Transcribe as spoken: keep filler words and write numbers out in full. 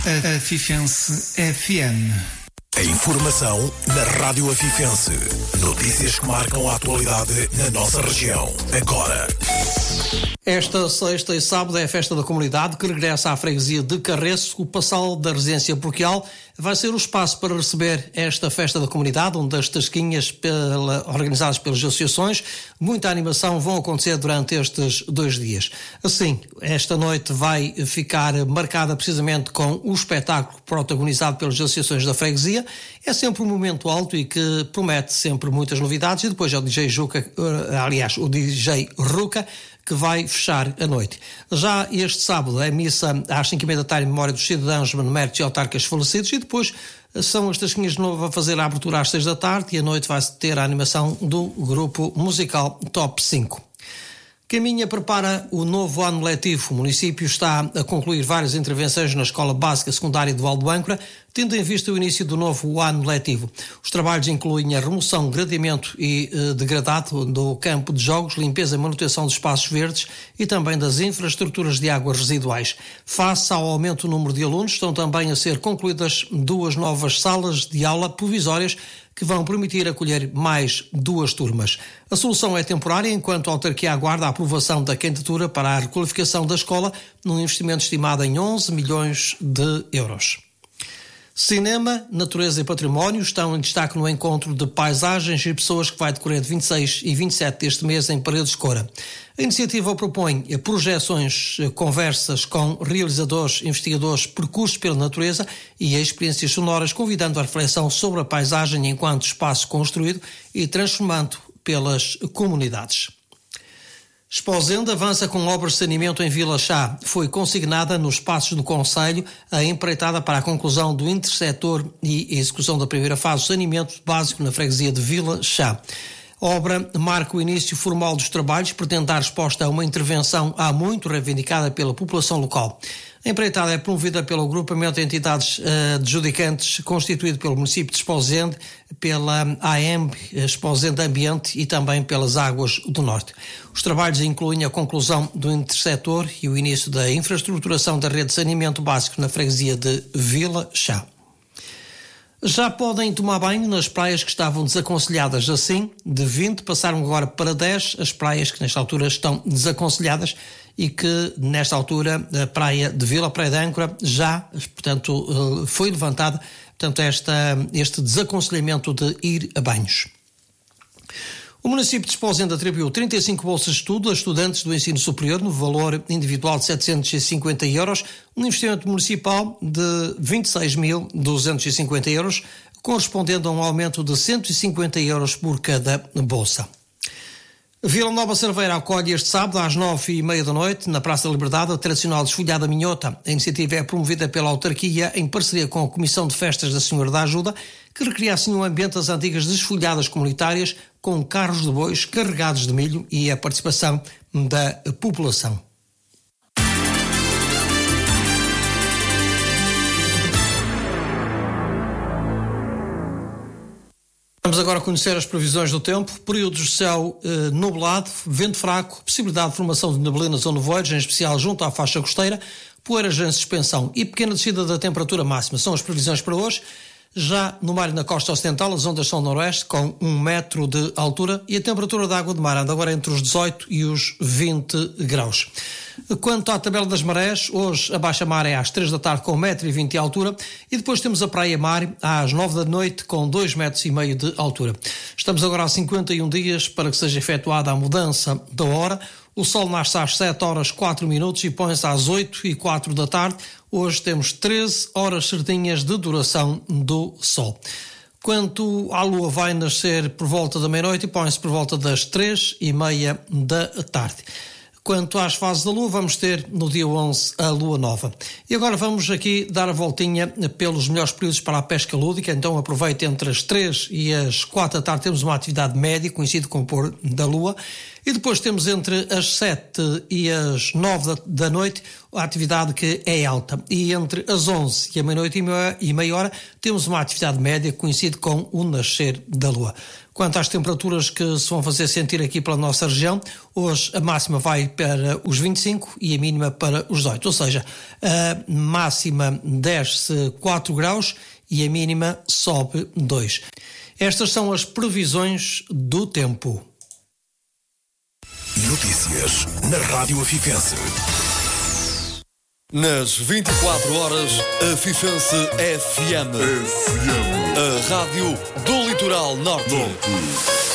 A Afifense F M. A informação na Rádio Afifense. Notícias que marcam a atualidade na nossa região. Agora. Esta sexta e sábado é a festa da comunidade que regressa à freguesia de Carreço. O Passal da Residência Paroquial vai ser o espaço para receber esta festa da comunidade, onde as tasquinhas pela, organizadas pelas associações, muita animação, vão acontecer durante estes dois dias. Assim, esta noite vai ficar marcada precisamente com o espetáculo protagonizado pelas associações da freguesia. É sempre um momento alto e que promete sempre muitas novidades. E depois é o D J Juca, aliás, o D J Ruca, que vai fechar a noite. Já este sábado é missa às cinco e meia da tarde em memória dos cidadãos, beneméritos e autarcas falecidos, e depois são as tasquinhas de novo a fazer a abertura às seis da tarde e à noite vai ter a animação do grupo musical Top cinco. Caminha prepara o novo ano letivo. O município está a concluir várias intervenções na Escola Básica Secundária de Valde Âncora, tendo em vista o início do novo ano letivo. Os trabalhos incluem a remoção, gradeamento e eh, degradado do campo de jogos, limpeza e manutenção dos espaços verdes e também das infraestruturas de águas residuais. Face ao aumento do número de alunos, estão também a ser concluídas duas novas salas de aula provisórias que vão permitir acolher mais duas turmas. A solução é temporária, enquanto a autarquia aguarda a aprovação da candidatura para a requalificação da escola, num investimento estimado em onze milhões de euros. Cinema, natureza e património estão em destaque no encontro de paisagens e pessoas que vai decorrer de vinte e seis e vinte e sete deste mês em Paredes de Coura. A iniciativa propõe projeções, conversas com realizadores, investigadores, percursos pela natureza e experiências sonoras, convidando a reflexão sobre a paisagem enquanto espaço construído e transformando pelas comunidades. Esposende avança com obras de saneamento em Vila Chá. Foi consignada nos espaços do Conselho a empreitada para a conclusão do intersetor e execução da primeira fase do saneamento básico na freguesia de Vila Chá. A obra marca o início formal dos trabalhos, pretende dar resposta a uma intervenção há muito reivindicada pela população local. A empreitada é promovida pelo agrupamento de entidades uh, adjudicantes constituído pelo município de Esposende, pela A M Esposende Ambiente e também pelas Águas do Norte. Os trabalhos incluem a conclusão do intersetor e o início da infraestruturação da rede de saneamento básico na freguesia de Vila Chá. Já podem tomar banho nas praias que estavam desaconselhadas. Assim, de vinte passaram agora para dez as praias que nesta altura estão desaconselhadas e que nesta altura a praia de Vila, a praia de Âncora, já, portanto, foi levantada, portanto, esta, este desaconselhamento de ir a banhos. O município de Esposende atribuiu trinta e cinco bolsas de estudo a estudantes do ensino superior no valor individual de setecentos e cinquenta euros, um investimento municipal de vinte e seis mil duzentos e cinquenta euros, correspondendo a um aumento de cento e cinquenta euros por cada bolsa. Vila Nova Cerveira acolhe este sábado às nove e meia da noite, na Praça da Liberdade, a tradicional desfolhada minhota. A iniciativa é promovida pela autarquia em parceria com a Comissão de Festas da Senhora da Ajuda, que recria assim um ambiente das antigas desfolhadas comunitárias com carros de bois carregados de milho e a participação da população. Vamos agora conhecer as previsões do tempo. Períodos de céu eh, nublado, vento fraco, possibilidade de formação de neblinas ou nevoeiros, em especial junto à faixa costeira, poeiras em suspensão e pequena descida da temperatura máxima. São as previsões para hoje. Já no mar e na costa ocidental, as ondas são noroeste, com um metro de altura, e a temperatura da água de mar anda agora entre os dezoito e os vinte graus. Quanto à tabela das marés, hoje a baixa mar é às três da tarde com um metro e vinte de altura, e depois temos a praia mar às nove da noite com dois metros e meio de altura. Estamos agora há cinquenta e um dias para que seja efetuada a mudança da hora. O sol nasce às sete horas quatro minutos e põe-se às oito e quatro da tarde. Hoje temos treze horas certinhas de duração do sol. Quanto à lua, vai nascer por volta da meia-noite e põe-se por volta das três e meia da tarde. Quanto às fases da lua, vamos ter no dia onze a lua nova. E agora vamos aqui dar a voltinha pelos melhores períodos para a pesca lúdica. Então aproveite entre as três e as quatro da tarde, temos uma atividade média, conhecida como pôr da lua. E depois temos entre as sete e as nove da, da noite a atividade que é alta. E entre as onze e a meia-noite e meia, e meia hora temos uma atividade média que coincide com o nascer da lua. Quanto às temperaturas que se vão fazer sentir aqui pela nossa região, hoje a máxima vai para os vinte e cinco e a mínima para os dezoito. Ou seja, a máxima desce quatro graus e a mínima sobe dois. Estas são as previsões do tempo. Notícias na Rádio Afifense. Nas vinte e quatro horas, a Afifense F M. F M. A rádio do Litoral Norte. Norte.